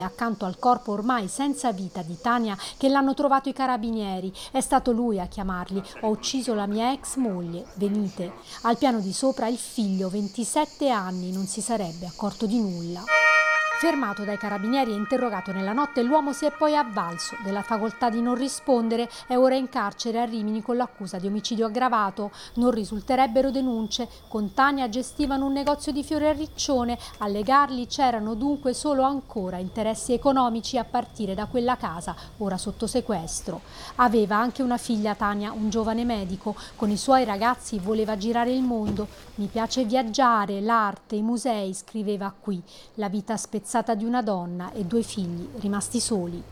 accanto al corpo ormai senza vita di Tania che l'hanno trovato i carabinieri. È stato lui a chiamarli: ho ucciso la mia ex moglie, venite. Al piano di sopra il figlio, 27 anni, non si sarebbe accorto di nulla. Fermato dai carabinieri e interrogato nella notte, l'uomo si è poi avvalso della facoltà di non rispondere. È ora in carcere a Rimini con l'accusa di omicidio aggravato. Non risulterebbero denunce. Con Tania gestivano un negozio di fiori a Riccione. A legarli c'erano dunque solo ancora interessi economici a partire da quella casa, ora sotto sequestro. Aveva anche una figlia, Tania, un giovane medico. Con i suoi ragazzi voleva girare il mondo. Mi piace viaggiare, l'arte, i musei, scriveva qui. La vita spezzata di una donna e 2 figli rimasti soli.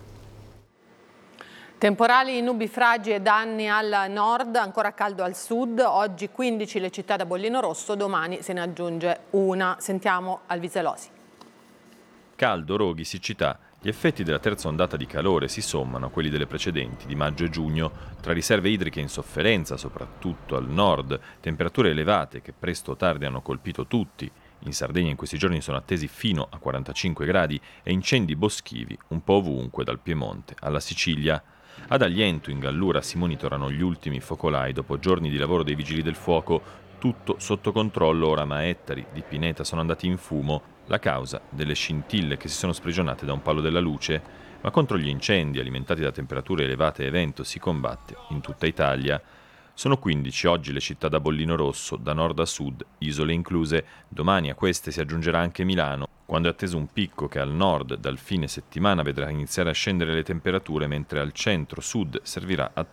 Temporali, nubifragi e danni al nord, ancora caldo al sud. Oggi 15 le città da bollino rosso, domani se ne aggiunge una. Sentiamo Alvise-Losi. Caldo, roghi, siccità. Gli effetti della terza ondata di calore si sommano a quelli delle precedenti di maggio e giugno, tra riserve idriche in sofferenza, soprattutto al nord, temperature elevate che presto o tardi hanno colpito tutti. In Sardegna in questi giorni sono attesi fino a 45 gradi e incendi boschivi un po' ovunque, dal Piemonte alla Sicilia. Ad Agliento, in Gallura, si monitorano gli ultimi focolai dopo giorni di lavoro dei vigili del fuoco. Tutto sotto controllo ora, ma ettari di pineta sono andati in fumo. La causa delle scintille che si sono sprigionate da un palo della luce. Ma contro gli incendi alimentati da temperature elevate e vento si combatte in tutta Italia. Sono 15 oggi le città da bollino rosso, da nord a sud, isole incluse. Domani a queste si aggiungerà anche Milano, quando è atteso un picco che al nord dal fine settimana vedrà iniziare a scendere le temperature, mentre al centro-sud servirà a